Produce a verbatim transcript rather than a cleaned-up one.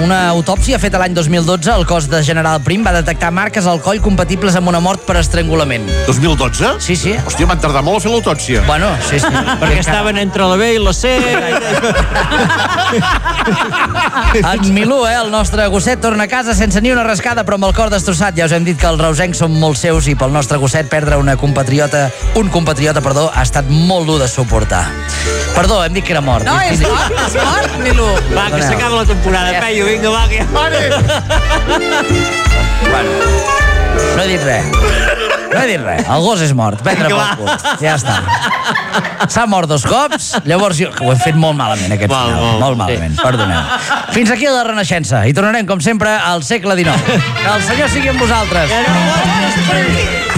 una autòpsia feta l'any dos mil dotze, el cos de General Prim va detectar marques al coll compatibles amb una mort per estrangulament. dos mil dotze? Sí, sí. Hòstia, van tardar molt a fer l'autòpsia. Bueno, sí, sí. Perquè estaven entre la B i la C. En Milú, eh, el nostre gosset, torna a casa sense ni una rascada, però amb el cor destrossat. Ja us hem dit que els reusencs són molt seus i pel nostre gosset perdre una compatriota, un compatriota, perdó, ha estat molt dur de suportar. Perdó, hem dit que era mort. No, és mort, és mort, Milú. Va, que s'acaba la temporada, Peyu, vinga, va, que... Bueno, no he dit res. No he dit res. El gos és mort. Prendre pel cul. Ja està. S'ha mort dos cops, llavors jo... Ho he fet molt malament, aquest Mal, final. mal. Molt malament, perdoneu. Fins aquí la Renaixença. I tornarem, com sempre, al segle dinou. Que el Senyor sigui amb vosaltres.